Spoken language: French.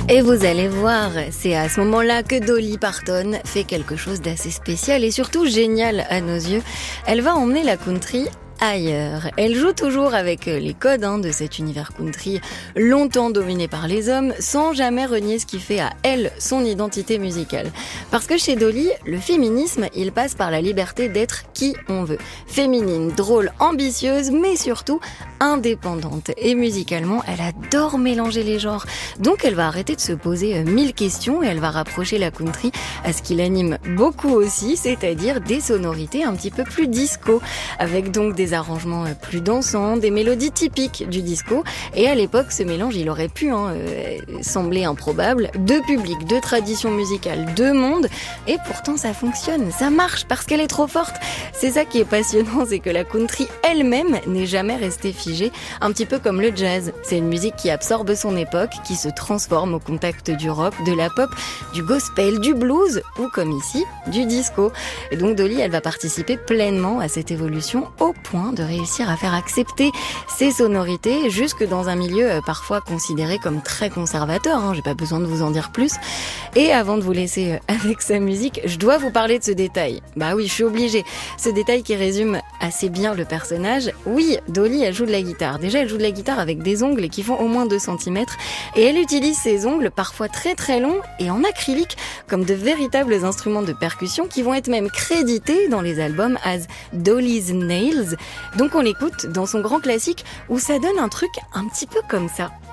Et vous allez voir, c'est à ce moment-là que Dolly Parton fait quelque chose d'assez spécial et surtout génial à nos yeux. Elle va emmener la country ailleurs. Elle joue toujours avec les codes de cet univers country longtemps dominé par les hommes, sans jamais renier ce qui fait à elle son identité musicale. Parce que chez Dolly, le féminisme, il passe par la liberté d'être qui on veut. Féminine, drôle, ambitieuse, mais surtout indépendante. Et musicalement, elle adore mélanger les genres. Donc elle va arrêter de se poser 1000 questions et elle va rapprocher la country à ce qui l'anime beaucoup aussi, c'est-à-dire des sonorités un petit peu plus disco, avec donc des arrangements plus dansants, des mélodies typiques du disco. Et à l'époque, ce mélange, il aurait pu sembler improbable. Deux publics, deux traditions musicales, deux mondes. Et pourtant, ça fonctionne, ça marche parce qu'elle est trop forte. C'est ça qui est passionnant, c'est que la country elle-même n'est jamais restée figée. Un petit peu comme le jazz. C'est une musique qui absorbe son époque, qui se transforme au contact du rock, de la pop, du gospel, du blues ou comme ici, du disco. Et donc Dolly, elle va participer pleinement à cette évolution au point de réussir à faire accepter ces sonorités jusque dans un milieu parfois considéré comme très conservateur. J'ai pas besoin de vous en dire plus. Et avant de vous laisser avec sa musique, je dois vous parler de ce détail. Bah oui, je suis obligée. Ce détail qui résume assez bien le personnage. Oui, Dolly, elle joue de la guitare. Déjà, elle joue de la guitare avec des ongles qui font au moins 2 cm. Et elle utilise ses ongles parfois très très longs et en acrylique comme de véritables instruments de percussion qui vont être même crédités dans les albums as Dolly's Nails. Donc on l'écoute dans son grand classique où ça donne un truc un petit peu comme ça.